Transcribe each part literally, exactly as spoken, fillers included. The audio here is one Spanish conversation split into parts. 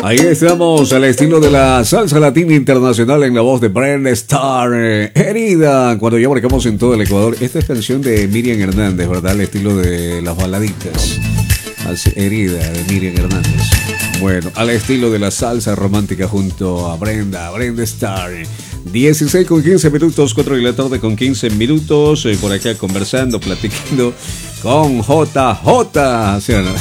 Ahí estamos al estilo de la salsa latina internacional en la voz de Brenda Starr. Herida, cuando ya marcamos en todo el Ecuador. Esta es canción de Miriam Hernández, ¿verdad? Al estilo de las baladitas. Herida de Miriam Hernández. Bueno, al estilo de la salsa romántica junto a Brenda, Brenda Starr. dieciséis con quince minutos, cuatro de la tarde con quince minutos. Eh, por acá conversando, platicando con J J. ¿Sí o no?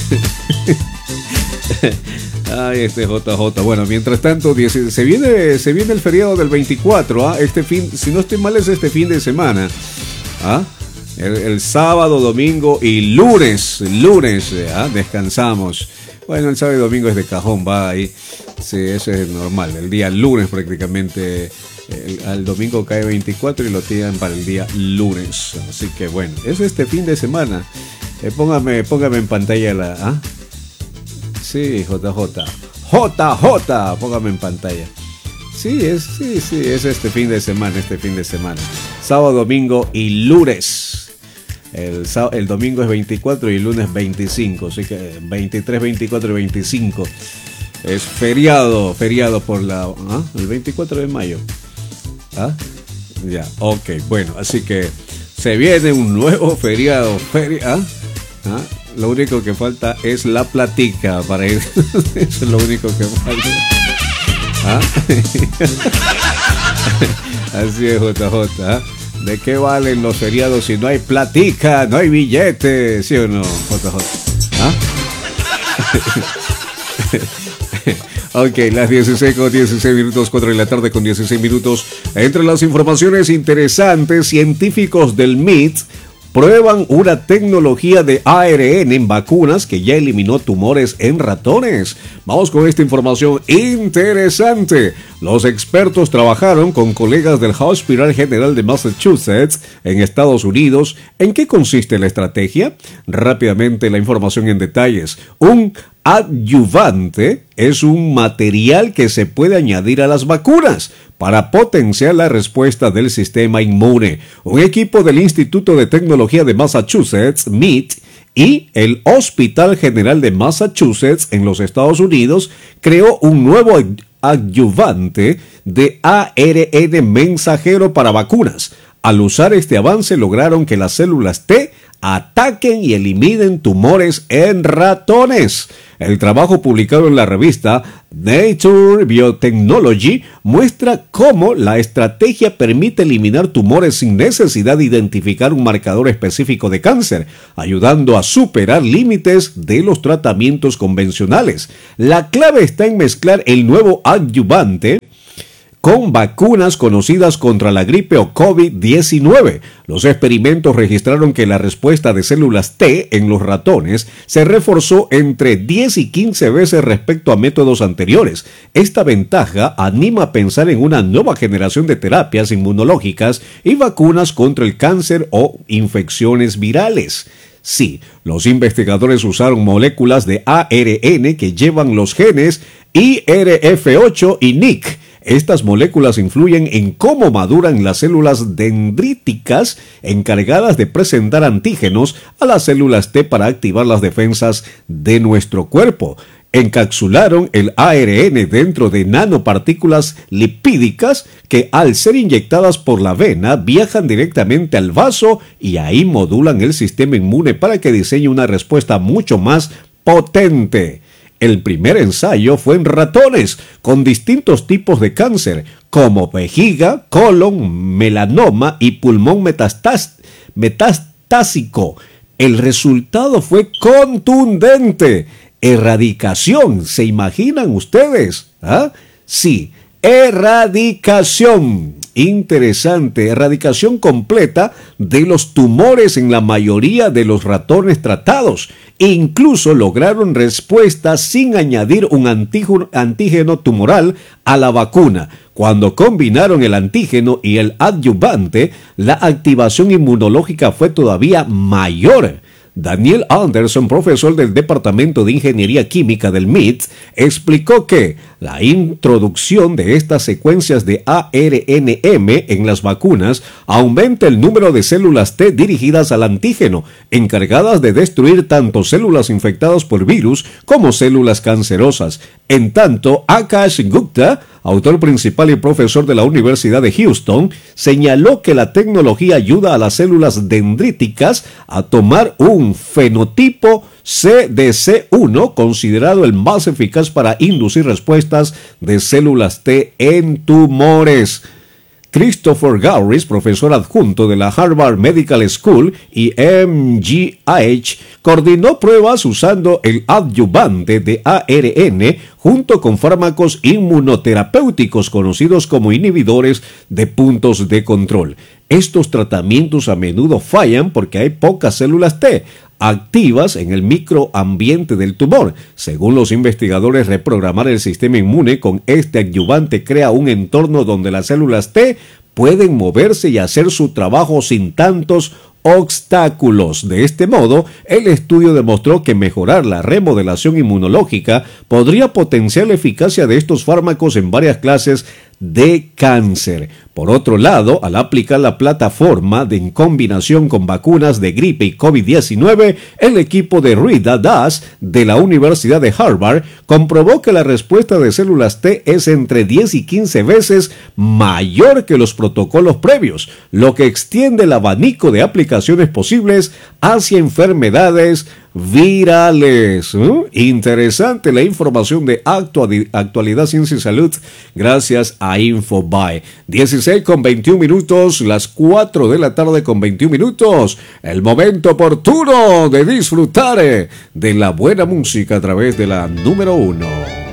Ay, este J J. Bueno, mientras tanto, se viene, se viene el feriado del veinticuatro, ¿ah? Este fin, si no estoy mal, es este fin de semana, ¿ah? El, el sábado, domingo y lunes, lunes, ¿ah? Descansamos. Bueno, el sábado y domingo es de cajón, va ahí. Sí, eso es normal. El día lunes prácticamente, el, al domingo cae veinticuatro y lo tiran para el día lunes. Así que bueno, es este fin de semana. Eh, póngame, póngame en pantalla la... ¿ah? Sí, J J. J J, póngame en pantalla. Sí, es, sí, sí, es este fin de semana, este fin de semana. Sábado, domingo y lunes. El, el domingo es veinticuatro y el lunes veinticinco, así que veintitrés, veinticuatro y veinticinco. Es feriado, feriado por la... ¿ah? El veinticuatro de mayo. ¿Ah? Ya, ok, bueno, así que se viene un nuevo feriado. Feria, ¿ah? ¿Ah? Lo único que falta es la platica para ir. Eso es lo único que falta. ¿Ah? Así es, J J. ¿Ah? ¿De qué valen los feriados si no hay platica, no hay billetes? ¿Sí o no, J J? ¿Ah? Ok, las dieciséis con dieciséis minutos, cuatro de la tarde con dieciséis minutos. Entre las informaciones interesantes, científicos del M I T prueban una tecnología de A R N en vacunas que ya eliminó tumores en ratones. Vamos con esta información interesante. Los expertos trabajaron con colegas del Hospital General de Massachusetts en Estados Unidos. ¿En qué consiste la estrategia? Rápidamente la información en detalles. Un adyuvante es un material que se puede añadir a las vacunas para potenciar la respuesta del sistema inmune. Un equipo del Instituto de Tecnología de Massachusetts, M I T, y el Hospital General de Massachusetts en los Estados Unidos creó un nuevo adyuvante de A R N mensajero para vacunas. Al usar este avance lograron que las células T ataquen y eliminen tumores en ratones. El trabajo publicado en la revista Nature Biotechnology muestra cómo la estrategia permite eliminar tumores sin necesidad de identificar un marcador específico de cáncer, ayudando a superar límites de los tratamientos convencionales. La clave está en mezclar el nuevo adyuvante con vacunas conocidas contra la gripe o COVID diecinueve. Los experimentos registraron que la respuesta de células T en los ratones se reforzó entre diez y quince veces respecto a métodos anteriores. Esta ventaja anima a pensar en una nueva generación de terapias inmunológicas y vacunas contra el cáncer o infecciones virales. Sí, los investigadores usaron moléculas de A R N que llevan los genes I R F ocho y N I C. Estas moléculas influyen en cómo maduran las células dendríticas encargadas de presentar antígenos a las células T para activar las defensas de nuestro cuerpo. Encapsularon el A R N dentro de nanopartículas lipídicas que, al ser inyectadas por la vena, viajan directamente al vaso y ahí modulan el sistema inmune para que diseñe una respuesta mucho más potente. El primer ensayo fue en ratones con distintos tipos de cáncer, como vejiga, colon, melanoma y pulmón metastás- metastásico. El resultado fue contundente. Erradicación, ¿se imaginan ustedes? ¿Ah? Sí, erradicación. Interesante, erradicación completa de los tumores en la mayoría de los ratones tratados. Incluso lograron respuestas sin añadir un antígeno, antígeno tumoral a la vacuna. Cuando combinaron el antígeno y el adyuvante, la activación inmunológica fue todavía mayor. Daniel Anderson, profesor del Departamento de Ingeniería Química del M I T, explicó que la introducción de estas secuencias de A R N M en las vacunas aumenta el número de células T dirigidas al antígeno, encargadas de destruir tanto células infectadas por virus como células cancerosas. En tanto, Akash Gupta, autor principal y profesor de la Universidad de Houston, señaló que la tecnología ayuda a las células dendríticas a tomar un fenotipo C D C uno, considerado el más eficaz para inducir respuestas de células T en tumores. Christopher Gowris, profesor adjunto de la Harvard Medical School y M G H, coordinó pruebas usando el adyuvante de A R N junto con fármacos inmunoterapéuticos conocidos como inhibidores de puntos de control. Estos tratamientos a menudo fallan porque hay pocas células T activas en el microambiente del tumor. Según los investigadores, reprogramar el sistema inmune con este adyuvante crea un entorno donde las células T pueden moverse y hacer su trabajo sin tantos obstáculos. De este modo, el estudio demostró que mejorar la remodelación inmunológica podría potenciar la eficacia de estos fármacos en varias clases de cáncer. Por otro lado, al aplicar la plataforma de en combinación con vacunas de gripe y COVID diecinueve, el equipo de Rita Das de la Universidad de Harvard comprobó que la respuesta de células T es entre diez y quince veces mayor que los protocolos previos, lo que extiende el abanico de aplicaciones posibles hacia enfermedades virales. ¿Eh? Interesante la información de actual, Actualidad, Ciencia y Salud, gracias a Infobae. dieciséis con veintiún minutos, las cuatro de la tarde con veintiún minutos. El momento oportuno de disfrutar de la buena música a través de la número uno.